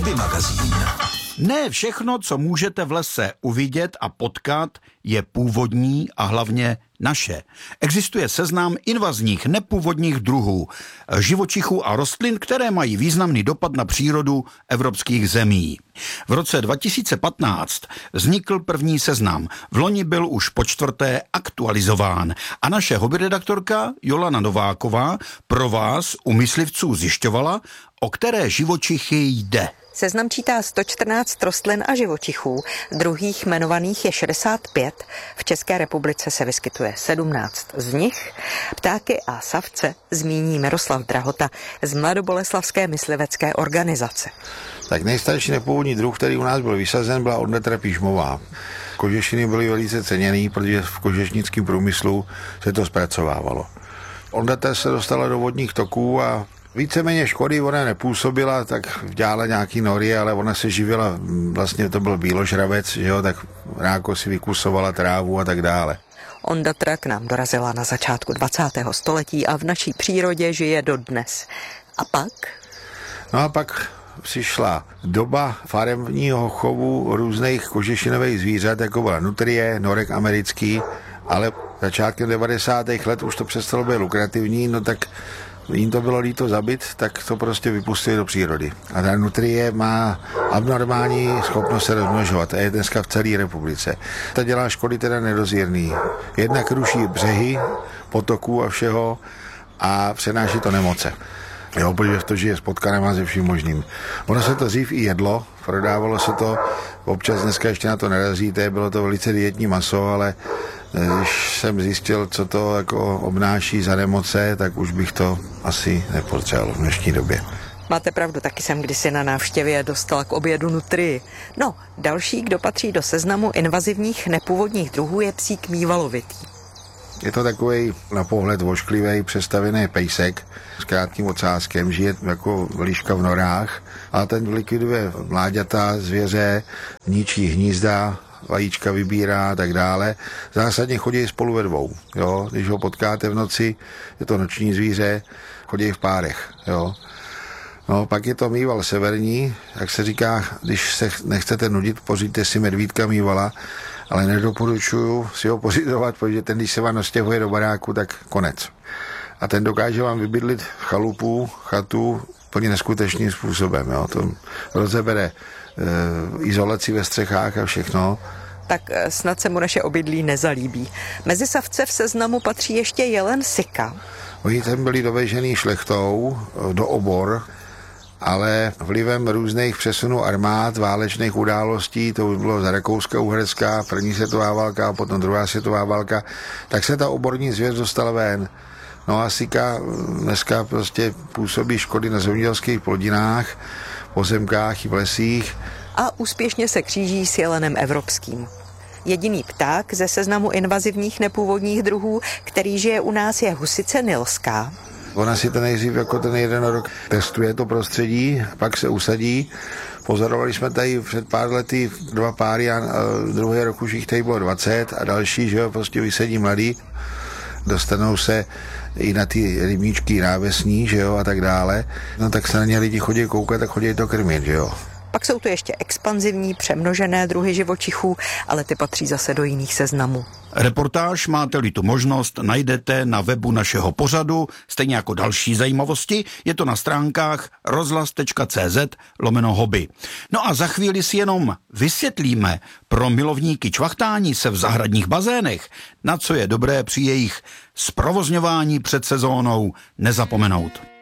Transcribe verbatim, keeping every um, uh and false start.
Hobby magazín. Ne všechno, co můžete v lese uvidět a potkat, je původní a hlavně naše. Existuje seznam invazních nepůvodních druhů, živočichů a rostlin, které mají významný dopad na přírodu evropských zemí. V roce dva tisíce patnáct vznikl první seznam. V loni byl už po čtvrté aktualizován a naše hobbyredaktorka Jolana Nováková pro vás u myslivců zjišťovala, o které živočichy jde. Seznam čítá sto čtrnáct rostlin a živočichů, druhých jmenovaných je šedesát pět, v České republice se vyskytuje sedmnáct z nich. Ptáky a savce zmíní Miroslav Drahota z Mladoboleslavské myslivecké organizace. Tak nejstarší nepůvodní druh, který u nás byl vysazen, byla Ornithera pížmová. Kožešiny byly velice ceněný, protože v kožešnickém průmyslu se to zpracovávalo. Ornithera se dostala do vodních toků a víceméně škody ona nepůsobila, tak dělala nějaký nory, ale ona se živila, vlastně to byl bíložravec, že jo, tak ráko si vykusovala trávu a tak dále. Ondatra k nám dorazila na začátku dvacátého století a v naší přírodě žije dodnes. A pak? No a pak přišla doba faremního chovu různých kožešinových zvířat, jako byla nutrie, norek americký, ale začátkem devadesátých let už to přestalo být lukrativní, no tak jim to bylo líto zabit, tak to prostě vypustili do přírody. A ta nutrie má abnormální schopnost se rozmnožovat a je dneska v celé republice. Ta dělá škody teda nedozírný. Jednak ruší břehy, potoků a všeho a přenáší to nemoce. Jo, protože to žije s potkanama se vším možným. Ono se to dřív i jedlo, prodávalo se to, občas dneska ještě na to nerazíte, bylo to velice dietní maso, ale když jsem zjistil, co to jako obnáší za nemoce, tak už bych to asi nepotřeboval v dnešní době. Máte pravdu, taky jsem kdysi na návštěvě dostala k obědu nutrii. No, další, kdo patří do seznamu invazivních nepůvodních druhů, je psík mývalovitý. Je to takový na pohled vošklivý přestavěný pejsek s krátkým ocáskem, žije jako líška v norách a ten likviduje mláďata, zvěře, ničí hnízda, vajíčka vybírá a tak dále. Zásadně chodí spolu ve dvou. Jo? Když ho potkáte v noci, je to noční zvíře, chodí v párech. Jo? No, pak je to mýval severní, jak se říká, když se nechcete nudit, pořiďte si medvídka mývala, ale nedoporučuju si ho pořizovat, protože ten, když se vám nastěhuje do baráku, tak konec. A ten dokáže vám vybydlit chalupu, chatu plně neskutečným způsobem. Jo? To rozebere e, izolaci ve střechách a všechno. Tak snad se mu naše obydlí nezalíbí. Mezi savce v seznamu patří ještě jelen sika. Oni tam byli dovežený šlechtou do Obor, ale vlivem různých přesunů armád, válečných událostí, to by bylo za Rakouska-Uherská, první světová válka a potom druhá světová válka, tak se ta oborní zvěř dostala ven. No a sika dneska prostě působí škody na zemědělských plodinách, pozemkách i v lesích. A úspěšně se kříží s jelenem evropským. Jediný pták ze seznamu invazivních nepůvodních druhů, který žije u nás, je husice nilská. Ona si to nejdřív jako ten jeden rok testuje to prostředí, pak se usadí. Pozorovali jsme tady před pár lety dva páry a druhý rok už jich tady bylo dvacet a další, že jo, prostě vysedí mladý. Dostanou se i na ty rybníčky návesní, že jo, a tak dále. No tak se na ně lidi chodí koukat a chodí to krmit, že jo. Pak jsou tu ještě expanzivní, přemnožené druhy živočichů, ale ty patří zase do jiných seznamů. Reportáž, máte-li tu možnost, najdete na webu našeho pořadu, stejně jako další zajímavosti, je to na stránkách rozhlas.cz lomeno hobby. No a za chvíli si jenom vysvětlíme pro milovníky čvachtání se v zahradních bazénech, na co je dobré při jejich zprovozňování před sezónou nezapomenout.